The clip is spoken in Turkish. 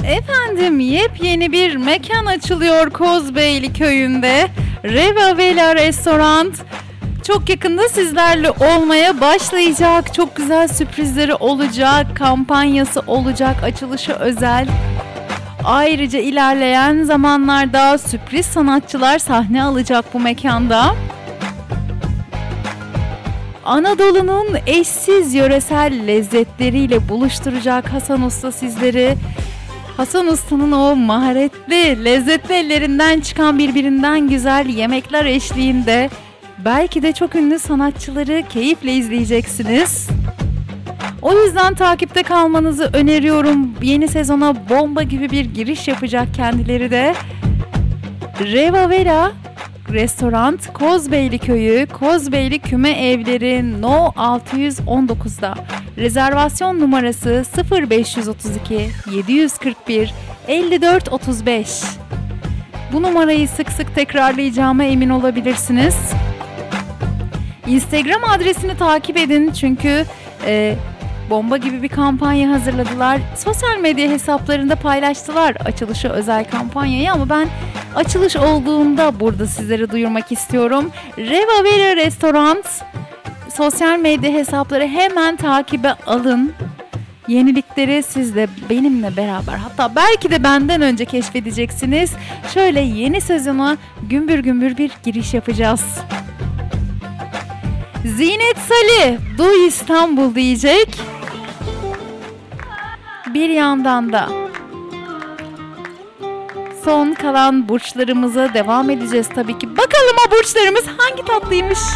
Efendim, yepyeni bir mekan açılıyor Kozbeyli köyünde. Reva Vela Restoran çok yakında sizlerle olmaya başlayacak. Çok güzel sürprizleri olacak, kampanyası olacak, açılışı özel. Ayrıca ilerleyen zamanlarda sürpriz sanatçılar sahne alacak bu mekanda. Anadolu'nun eşsiz yöresel lezzetleriyle buluşturacak Hasan Usta sizleri. Hasan Usta'nın o maharetli, lezzetli ellerinden çıkan birbirinden güzel yemekler eşliğinde belki de çok ünlü sanatçıları keyifle izleyeceksiniz. O yüzden takipte kalmanızı öneriyorum. Yeni sezona bomba gibi bir giriş yapacak kendileri de. Reva Vela Restoran, Kozbeyli Köyü, Kozbeyli Küme Evleri No 619'da. Rezervasyon numarası 0532 741 54 35. Bu numarayı sık sık tekrarlayacağıma emin olabilirsiniz. Instagram adresini takip edin çünkü bomba gibi bir kampanya hazırladılar. Sosyal medya hesaplarında paylaştılar açılışı özel kampanyayı ama ben açılış olduğunda burada sizlere duyurmak istiyorum. Reva Vela Restoran sosyal medya hesapları hemen takibe alın. Yenilikleri siz de benimle beraber, hatta belki de benden önce keşfedeceksiniz. Şöyle yeni sezona gümbür gümbür bir giriş yapacağız. Zinet Salih, Duy İstanbul diyecek. Bir yandan da son kalan burçlarımıza devam edeceğiz tabii ki. Bakalım o burçlarımız hangi tatlıymış?